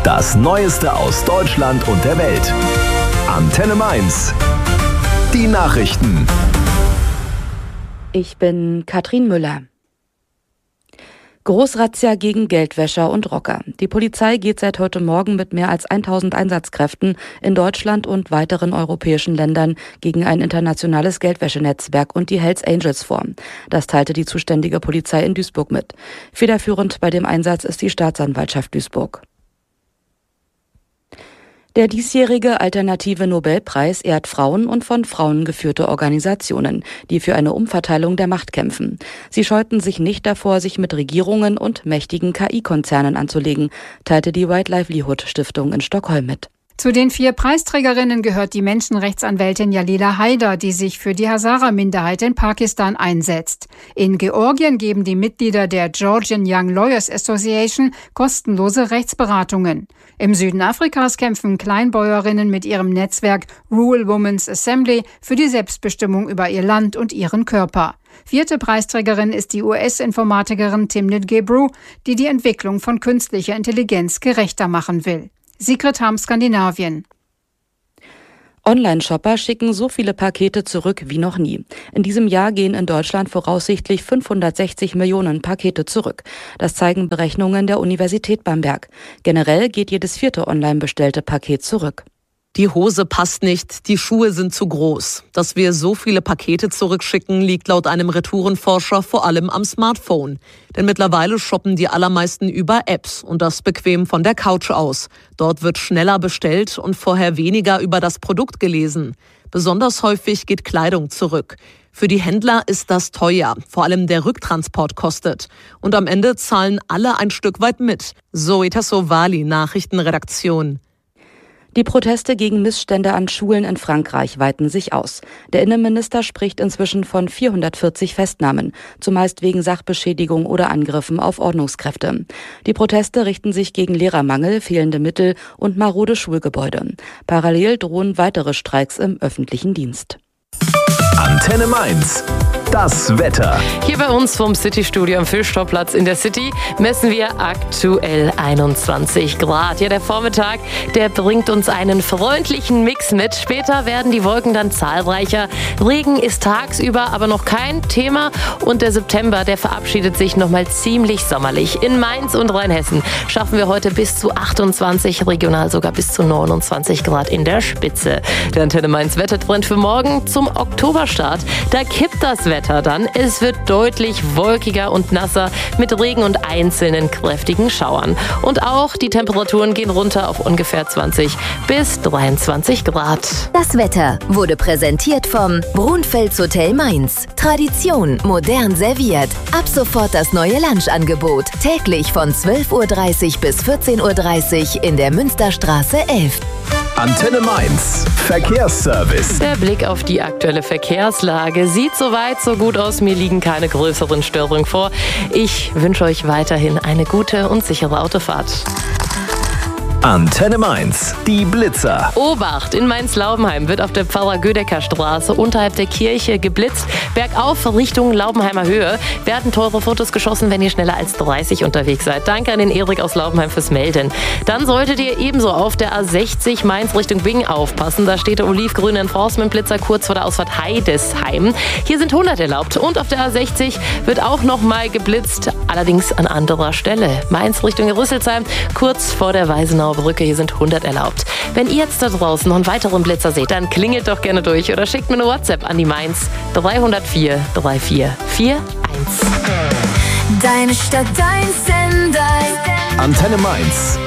Das Neueste aus Deutschland und der Welt. Antenne Mainz. Die Nachrichten. Ich bin Katrin Müller. Großrazzia gegen Geldwäscher und Rocker. Die Polizei geht seit heute Morgen mit mehr als 1000 Einsatzkräften in Deutschland und weiteren europäischen Ländern gegen ein internationales Geldwäschenetzwerk und die Hells Angels vor. Das teilte die zuständige Polizei in Duisburg mit. Federführend bei dem Einsatz ist die Staatsanwaltschaft Duisburg. Der diesjährige Alternative Nobelpreis ehrt Frauen und von Frauen geführte Organisationen, die für eine Umverteilung der Macht kämpfen. Sie scheuten sich nicht davor, sich mit Regierungen und mächtigen KI-Konzernen anzulegen, teilte die Right Livelihood Stiftung in Stockholm mit. Zu den 4 Preisträgerinnen gehört die Menschenrechtsanwältin Jalila Haider, die sich für die Hazara-Minderheit in Pakistan einsetzt. In Georgien geben die Mitglieder der Georgian Young Lawyers Association kostenlose Rechtsberatungen. Im Süden Afrikas kämpfen Kleinbäuerinnen mit ihrem Netzwerk Rural Women's Assembly für die Selbstbestimmung über ihr Land und ihren Körper. 4. Preisträgerin ist die US-Informatikerin Timnit Gebru, die die Entwicklung von künstlicher Intelligenz gerechter machen will. Sigrid Harm, Skandinavien. Online-Shopper schicken so viele Pakete zurück wie noch nie. In diesem Jahr gehen in Deutschland voraussichtlich 560 Millionen Pakete zurück. Das zeigen Berechnungen der Universität Bamberg. Generell geht jedes 4. online bestellte Paket zurück. Die Hose passt nicht, die Schuhe sind zu groß. Dass wir so viele Pakete zurückschicken, liegt laut einem Retourenforscher vor allem am Smartphone. Denn mittlerweile shoppen die allermeisten über Apps und das bequem von der Couch aus. Dort wird schneller bestellt und vorher weniger über das Produkt gelesen. Besonders häufig geht Kleidung zurück. Für die Händler ist das teuer, vor allem der Rücktransport kostet. Und am Ende zahlen alle ein Stück weit mit. Zoe Tassovali, Nachrichtenredaktion. Die Proteste gegen Missstände an Schulen in Frankreich weiten sich aus. Der Innenminister spricht inzwischen von 440 Festnahmen, zumeist wegen Sachbeschädigung oder Angriffen auf Ordnungskräfte. Die Proteste richten sich gegen Lehrermangel, fehlende Mittel und marode Schulgebäude. Parallel drohen weitere Streiks im öffentlichen Dienst. Antenne Mainz. Das Wetter. Hier bei uns vom City-Studio am Fischtorplatz in der City messen wir aktuell 21 Grad. Ja, der Vormittag, der bringt uns einen freundlichen Mix mit. Später werden die Wolken dann zahlreicher. Regen ist tagsüber aber noch kein Thema. Und der September, der verabschiedet sich nochmal ziemlich sommerlich. In Mainz und Rheinhessen schaffen wir heute bis zu 28, regional sogar bis zu 29 Grad in der Spitze. Der Antenne Mainz Wettertrend für morgen zum Oktoberstart. Da kippt das Wetter dann. Es wird deutlich wolkiger und nasser mit Regen und einzelnen kräftigen Schauern. Und auch die Temperaturen gehen runter auf ungefähr 20 bis 23 Grad. Das Wetter wurde präsentiert vom Brunfels Hotel Mainz. Tradition modern serviert. Ab sofort das neue Lunchangebot. Täglich von 12.30 Uhr bis 14.30 Uhr in der Münsterstraße 11. Antenne Mainz. Verkehrsservice. Der Blick auf die aktuelle Verkehrslage sieht soweit so gut aus. Mir liegen keine größeren Störungen vor. Ich wünsche euch weiterhin eine gute und sichere Autofahrt. Antenne Mainz, die Blitzer. Obacht! In Mainz-Laubenheim wird auf der Pfarrer-Gödecker-Straße unterhalb der Kirche geblitzt. Bergauf Richtung Laubenheimer Höhe werden teure Fotos geschossen, wenn ihr schneller als 30 unterwegs seid. Danke an den Erik aus Laubenheim fürs Melden. Dann solltet ihr ebenso auf der A60 Mainz Richtung Bing aufpassen. Da steht der olivgrüne Enforcement-Blitzer kurz vor der Ausfahrt Heidesheim. Hier sind 100 erlaubt. Und auf der A60 wird auch nochmal geblitzt, allerdings an anderer Stelle. Mainz Richtung Rüsselsheim, kurz vor der Weisenauer Brücke. Hier sind 100 erlaubt. Wenn ihr jetzt da draußen noch einen weiteren Blitzer seht, dann klingelt doch gerne durch oder schickt mir eine WhatsApp an die Mainz 304 3441. Deine Stadt, dein Sender. Antenne Mainz.